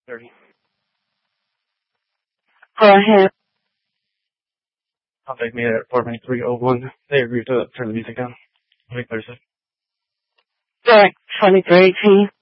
30. Go ahead. Contact me at 49301. They agreed to turn the music down. I'll make Thursday. Direct 2318.